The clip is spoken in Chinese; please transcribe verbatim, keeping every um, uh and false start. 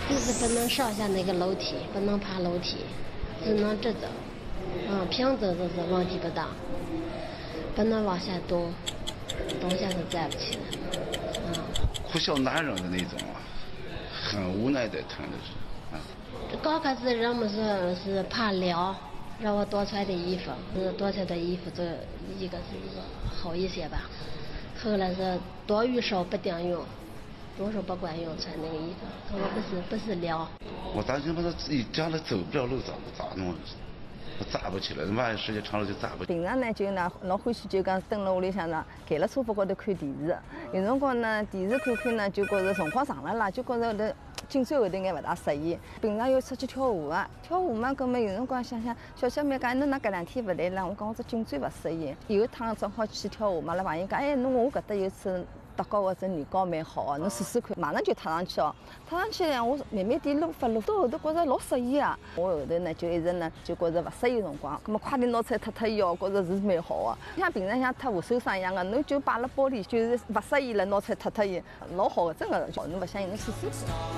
就是不能上下那个楼梯，不能爬楼梯，只能直走。嗯，平走就是问题不大，不能往下蹲，蹲下是站不起来。嗯， 哭笑难忍的那种啊，很无奈的疼的是。啊， 刚开始人们说是怕凉，让我多穿点衣服，是多穿点衣服，这一个是一个好一些吧。后来是多与少不顶用。多少不管用，穿那个衣服，他说不是不是凉。 我担心把他自己将来走不了路咋咋弄？我站不起来，万一时间长了就站不起来。 平常呢就呢老欢喜就讲蹲辣屋里向呢，盖辣沙发高头看电视。有辰光呢电视看看呢，就觉着辰光长了啦，就觉着头颈椎后头眼勿大适意。平常要出去跳舞啊，跳舞嘛，搿么有辰光想想小小妹讲，侬哪搿两天勿来了？我讲我这颈椎勿适意。有一趟正好去跳舞嘛，拉朋友讲，哎，侬我搿搭有次。搭高个只女高蛮好哦，侬试试看，马上就踏上去哦。踏上去呢，我慢慢点撸发撸，到后头觉着老适意啊。我后头呢就一直呢就觉着勿适意辰光，葛末快点拿出来脱脱伊哦，觉着是蛮好个。像平常像脱护手霜一样个，侬就摆辣包里，就是勿适意了，拿出来脱脱伊，老好个，真个。侬勿相信，侬试试看。